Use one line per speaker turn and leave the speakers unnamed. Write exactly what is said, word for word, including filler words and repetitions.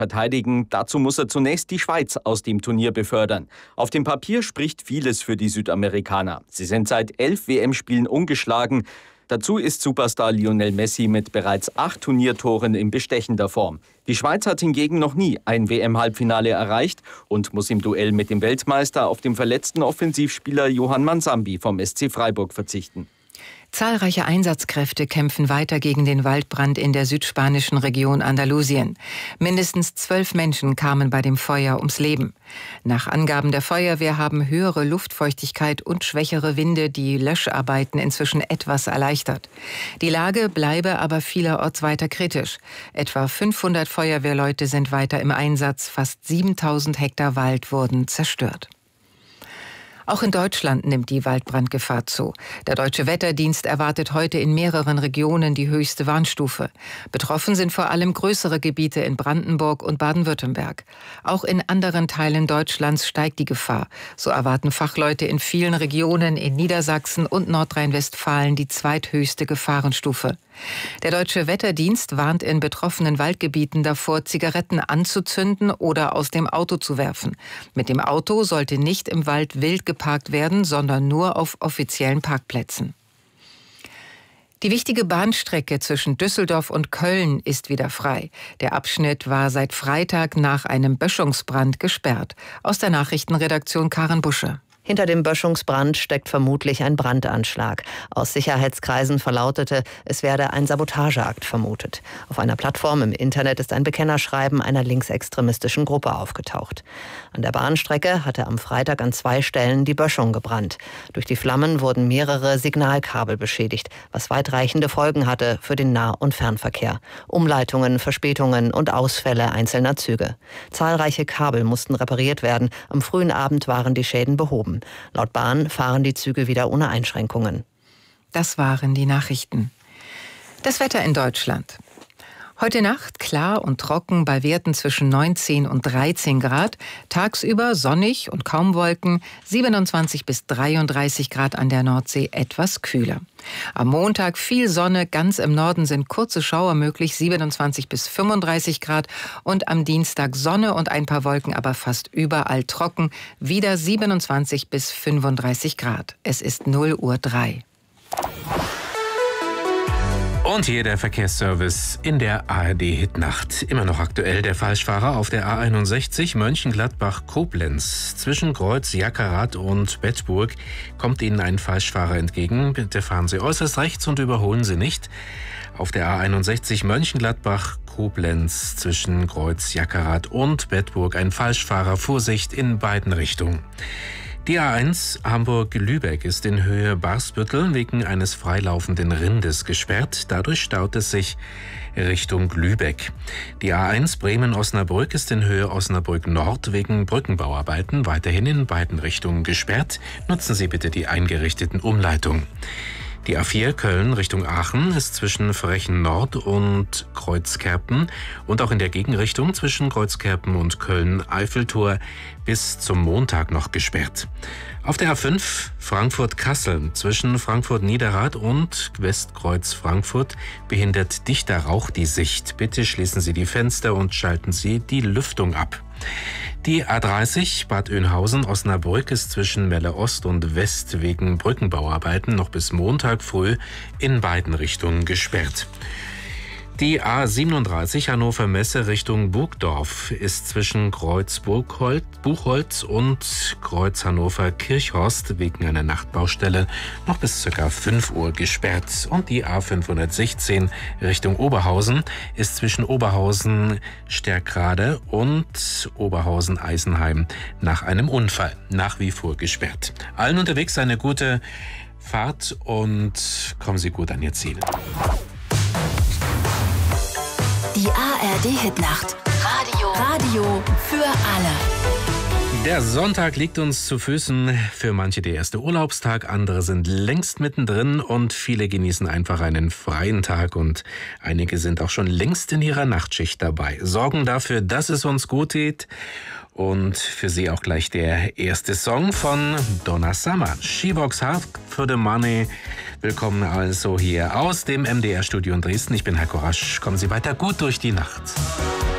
verteidigen. Dazu muss er zunächst die Schweiz aus dem Turnier befördern. Auf dem Papier spricht vieles für die Südamerikaner. Sie sind seit elf W M-Spielen ungeschlagen. Dazu ist Superstar Lionel Messi mit bereits acht Turniertoren in bestechender Form. Die Schweiz hat hingegen noch nie ein W M-Halbfinale erreicht und muss im Duell mit dem Weltmeister auf den verletzten Offensivspieler Johann Mansambi vom S C Freiburg verzichten.
Zahlreiche Einsatzkräfte kämpfen weiter gegen den Waldbrand in der südspanischen Region Andalusien. Mindestens zwölf Menschen kamen bei dem Feuer ums Leben. Nach Angaben der Feuerwehr haben höhere Luftfeuchtigkeit und schwächere Winde die Löscharbeiten inzwischen etwas erleichtert. Die Lage bleibe aber vielerorts weiter kritisch. Etwa fünfhundert Feuerwehrleute sind weiter im Einsatz. Fast siebentausend Hektar Wald wurden zerstört. Auch in Deutschland nimmt die Waldbrandgefahr zu. Der Deutsche Wetterdienst erwartet heute in mehreren Regionen die höchste Warnstufe. Betroffen sind vor allem größere Gebiete in Brandenburg und Baden-Württemberg. Auch in anderen Teilen Deutschlands steigt die Gefahr. So erwarten Fachleute in vielen Regionen in Niedersachsen und Nordrhein-Westfalen die zweithöchste Gefahrenstufe. Der Deutsche Wetterdienst warnt in betroffenen Waldgebieten davor, Zigaretten anzuzünden oder aus dem Auto zu werfen. Mit dem Auto sollte nicht im Wald wild geparkt werden, sondern nur auf offiziellen Parkplätzen. Die wichtige Bahnstrecke zwischen Düsseldorf und Köln ist wieder frei. Der Abschnitt war seit Freitag nach einem Böschungsbrand gesperrt. Aus der Nachrichtenredaktion Karen Busche.
Hinter dem Böschungsbrand steckt vermutlich ein Brandanschlag. Aus Sicherheitskreisen verlautete, es werde ein Sabotageakt vermutet. Auf einer Plattform im Internet ist ein Bekennerschreiben einer linksextremistischen Gruppe aufgetaucht. An der Bahnstrecke hatte am Freitag an zwei Stellen die Böschung gebrannt. Durch die Flammen wurden mehrere Signalkabel beschädigt, was weitreichende Folgen hatte für den Nah- und Fernverkehr. Umleitungen, Verspätungen und Ausfälle einzelner Züge. Zahlreiche Kabel mussten repariert werden. Am frühen Abend waren die Schäden behoben. Laut Bahn fahren die Züge wieder ohne Einschränkungen.
Das waren die Nachrichten. Das Wetter in Deutschland. Heute Nacht klar und trocken bei Werten zwischen neunzehn und dreizehn Grad. Tagsüber sonnig und kaum Wolken, siebenundzwanzig bis dreiunddreißig Grad an der Nordsee, etwas kühler. Am Montag viel Sonne, ganz im Norden sind kurze Schauer möglich, siebenundzwanzig bis fünfunddreißig Grad. Und am Dienstag Sonne und ein paar Wolken, aber fast überall trocken, wieder siebenundzwanzig bis fünfunddreißig Grad. Es ist null Uhr drei.
Und hier der Verkehrsservice in der A R D-Hitnacht. Immer noch aktuell der Falschfahrer auf der A einundsechzig Mönchengladbach-Koblenz. Zwischen Kreuz, Jackerath und Bedburg kommt Ihnen ein Falschfahrer entgegen. Bitte fahren Sie äußerst rechts und überholen Sie nicht. Auf der A einundsechzig Mönchengladbach-Koblenz zwischen Kreuz, Jackerath und Bedburg ein Falschfahrer. Vorsicht in beiden Richtungen. Die A eins Hamburg-Lübeck ist in Höhe Barsbüttel wegen eines freilaufenden Rindes gesperrt. Dadurch staut es sich Richtung Lübeck. Die A eins Bremen-Osnabrück ist in Höhe Osnabrück-Nord wegen Brückenbauarbeiten weiterhin in beiden Richtungen gesperrt. Nutzen Sie bitte die eingerichteten Umleitungen. Die A vier Köln Richtung Aachen ist zwischen Frechen Nord und Kreuzkerpen und auch in der Gegenrichtung zwischen Kreuzkerpen und Köln-Eiffeltor bis zum Montag noch gesperrt. Auf der A fünf Frankfurt-Kassel zwischen Frankfurt-Niederrad und Westkreuz Frankfurt behindert dichter Rauch die Sicht. Bitte schließen Sie die Fenster und schalten Sie die Lüftung ab. Die A dreißig Bad Oeynhausen-Osnabrück ist zwischen Melle Ost und West wegen Brückenbauarbeiten noch bis Montag früh in beiden Richtungen gesperrt. Die A siebenunddreißig Hannover Messe Richtung Burgdorf ist zwischen Kreuz Buchholz und Kreuz Hannover Kirchhorst wegen einer Nachtbaustelle noch bis ca. fünf Uhr gesperrt. Und die A fünfhundertsechzehn Richtung Oberhausen ist zwischen Oberhausen Stärkrade und Oberhausen Eisenheim nach einem Unfall nach wie vor gesperrt. Allen unterwegs eine gute Fahrt und kommen Sie gut an Ihr Ziel.
Die A R D-Hitnacht. Radio. Radio für alle.
Der Sonntag liegt uns zu Füßen. Für manche der erste Urlaubstag, andere sind längst mittendrin und viele genießen einfach einen freien Tag und einige sind auch schon längst in ihrer Nachtschicht dabei. Sorgen dafür, dass es uns gut geht. Und für Sie auch gleich der erste Song von Donna Summer. She Works Hard for the Money. Willkommen also hier aus dem M D R-Studio in Dresden. Ich bin Heiko Rasch. Kommen Sie weiter gut durch die Nacht.